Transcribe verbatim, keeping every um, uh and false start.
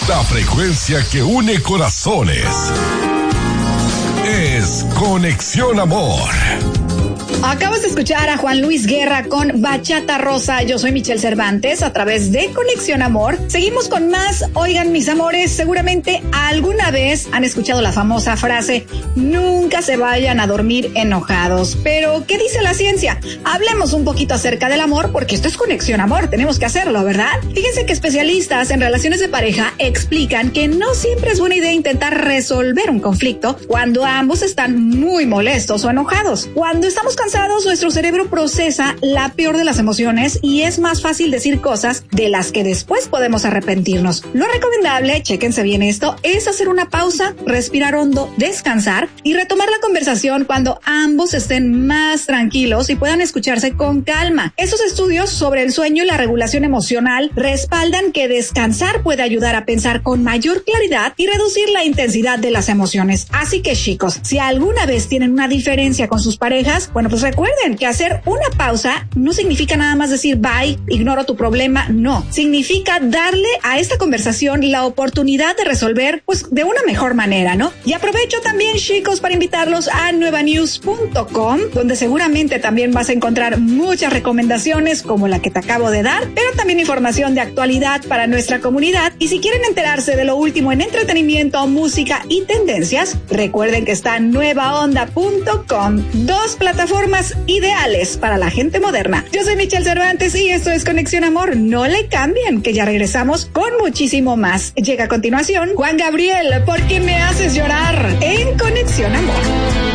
La frecuencia que une corazones es Conexión Amor. Acabas de escuchar a Juan Luis Guerra con Bachata Rosa. Yo soy Michelle Cervantes a través de Conexión Amor. Seguimos con más. Oigan, mis amores, seguramente alguna vez han escuchado la famosa frase: nunca se vayan a dormir enojados. Pero, ¿qué dice la ciencia? Hablemos un poquito acerca del amor, porque esto es Conexión Amor. Tenemos que hacerlo, ¿verdad? Fíjense que especialistas en relaciones de pareja explican que no siempre es buena idea intentar resolver un conflicto cuando ambos están muy molestos o enojados. Cuando estamos cansados, nuestro cerebro procesa la peor de las emociones y es más fácil decir cosas de las que después podemos arrepentirnos. Lo recomendable, chéquense bien esto, es hacer una pausa, respirar hondo, descansar y retomar la conversación cuando ambos estén más tranquilos y puedan escucharse con calma. Estos estudios sobre el sueño y la regulación emocional respaldan que descansar puede ayudar a pensar con mayor claridad y reducir la intensidad de las emociones. Así que, chicos, si alguna vez tienen una diferencia con sus parejas, bueno, pues recuerden que hacer una pausa no significa nada más decir bye, ignoro tu problema, no. Significa darle a esta conversación la oportunidad de resolver, pues, de una mejor manera, ¿no? Y aprovecho también, chicos, para invitarlos a nueva news punto com, donde seguramente también vas a encontrar muchas recomendaciones como la que te acabo de dar, pero también información de actualidad para nuestra comunidad. Y si quieren enterarse de lo último en entretenimiento, música y tendencias, recuerden que está nueva onda punto com, dos plataformas ideales para la gente moderna. Yo soy Michelle Cervantes y esto es Conexión Amor. No le cambien, que ya regresamos con muchísimo más. Llega a continuación Juan Gabriel, ¿por qué me haces llorar? En Conexión Amor.